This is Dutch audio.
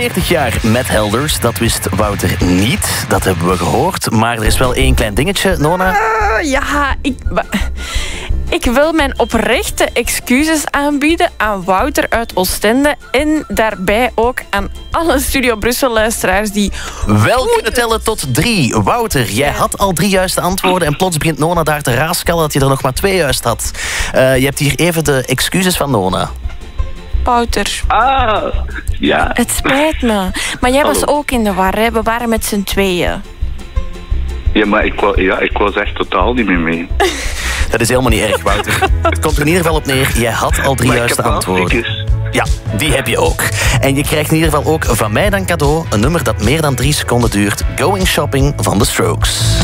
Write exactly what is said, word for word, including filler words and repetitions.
veertig jaar met Helders, dat wist Wouter niet. Dat hebben we gehoord. Maar er is wel één klein dingetje, Nona. Uh, ja, ik... Ik wil mijn oprechte excuses aanbieden aan Wouter uit Oostende en daarbij ook aan alle Studio Brussel-luisteraars die... Wel kunnen tellen tot drie. Wouter, jij had al drie juiste antwoorden en plots begint Nona daar te raaskallen dat je er nog maar twee juist had. Uh, je hebt hier even de excuses van Nona. Wouter. Ah, ja. Het spijt me. Maar jij was Hallo. ook in de war, hè? We waren met z'n tweeën. Ja, maar ik, wou, ja, ik was echt totaal niet meer mee. Dat is helemaal niet erg, Wouter. Het komt er in ieder geval op neer. Jij had al drie Maar juiste ik heb antwoorden. stickers. Ja, die heb je ook. En je krijgt in ieder geval ook van mij dan cadeau een nummer dat meer dan drie seconden duurt. Going Shopping van The Strokes.